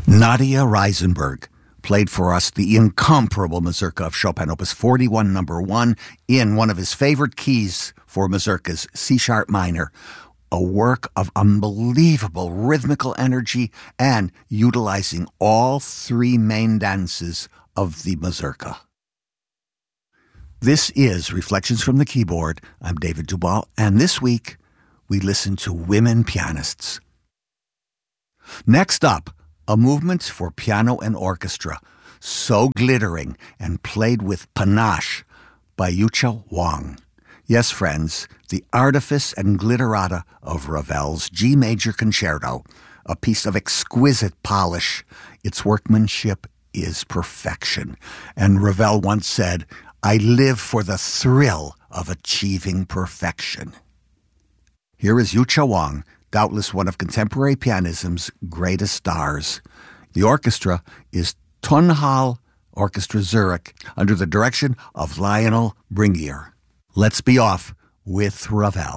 Nadia Reisenberg played for us the incomparable mazurka of Chopin, Opus 41, number 1, in one of his favorite keys for mazurkas, C-sharp minor, a work of unbelievable rhythmical energy and utilizing all three main dances of the mazurka. This is Reflections from the Keyboard. I'm David Duval, and this week we listen to women pianists. Next up, a movement for piano and orchestra, so glittering and played with panache by Yucha Wang. Yes, friends, the artifice and glitterata of Ravel's G major concerto, a piece of exquisite polish. Its workmanship is perfection. And Ravel once said, "I live for the thrill of achieving perfection." Here is Yucha Wang, doubtless one of contemporary pianism's greatest stars. The orchestra is Tonhalle Orchestra Zurich under the direction of Lionel Bringier. Let's be off with Ravel.